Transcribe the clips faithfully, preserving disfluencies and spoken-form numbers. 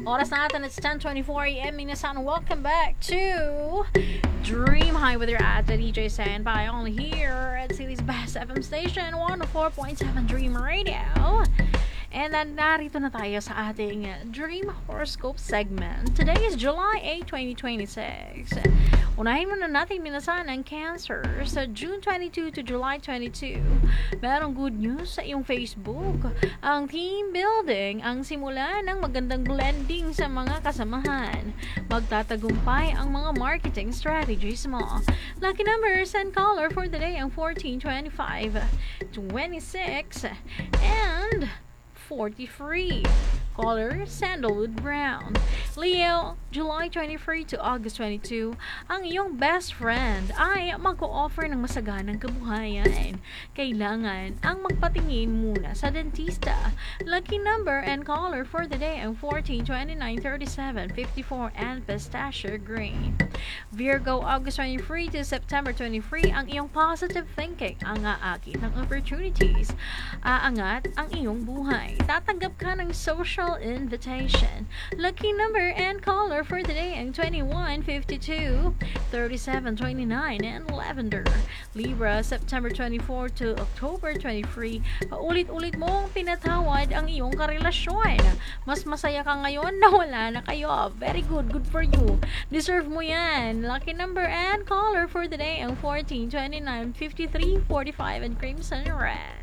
Oras natin, it's ten twenty-four a.m. Minasan, welcome back to Dream High with your ate D J Senpai, only here at City's Best F M Station, one oh four point seven Dream Radio. And then, narito na tayo sa ating Dream Horoscope segment. Today is July eighth, twenty twenty-six. Unahin muna natin minasan ang Cancer sa June twenty-second to July twenty-second. Merong good news sa iyong Facebook. Ang team building ang simula ng magandang blending sa mga kasamahan. Magtatagumpay ang mga marketing strategies mo. Lucky numbers and color for the day ang fourteen, twenty-five, twenty-six, and forty-three. Color, sandalwood brown. Leo, July twenty-third to August twenty-second, ang iyong best friend ay mag-o-offer ng masaganang kabuhayan. Kailangan ang magpatingin muna sa dentista. Lucky number and color for the day ang fourteen, twenty-nine, thirty-seven, fifty-four, and pistachio green. Virgo, August twenty-third to September twenty-third, ang iyong positive thinking ang aakit ng opportunities. Aangat ang iyong buhay. Tatanggap ka ng social invitation. Lucky number and color for the day ang twenty-one, fifty-two, thirty-seven, twenty-nine, and lavender. Libra, September twenty-fourth to October twenty-third, paulit-ulit mong pinatawad ang iyong karelasyon. Mas masaya ka ngayon na wala na kayo. Very good, good for you. Deserve mo yan. Lucky number and color for the day ang fourteen, twenty-nine, fifty-three, forty-five, and crimson red.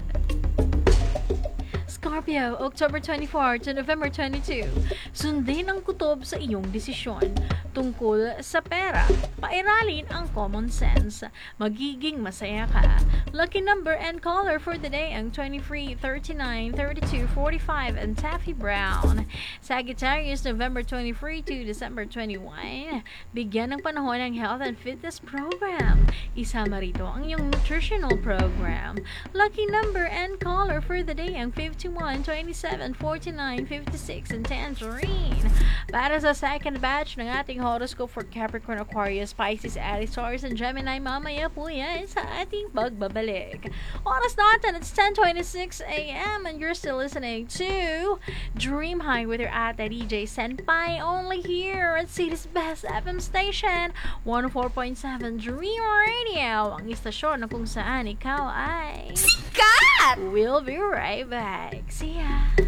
Scorpio, October twenty-fourth to November twenty-second. Sundin ang kutob sa iyong desisyon tungkol sa pera. Pairalin ang common sense. Magiging masaya ka. Lucky number and color for the day ang twenty-three, thirty-nine, thirty-two, forty-five, and taffy brown. Sagittarius, November twenty-third to December twenty-first. Bigyan ng panahon ng health and fitness program. Isama rito ang iyong nutritional program. Lucky number and color for the day ang fifty-one, twenty-seven, forty-nine, fifty-six, and tangerine. Para sa second batch ng ating horoscope for Capricorn, Aquarius, Pisces, Aries, Taurus, and Gemini, mamaya po yan sa ating pagbabalik. Oras natin, it's ten twenty-six a.m. and you're still listening to Dream High with your ate D J Senpai, only here at City's Best F M Station, one oh four point seven Dream Radio, ang istasyon na kung saan ikaw ay Sikat! We'll be right back. See ya!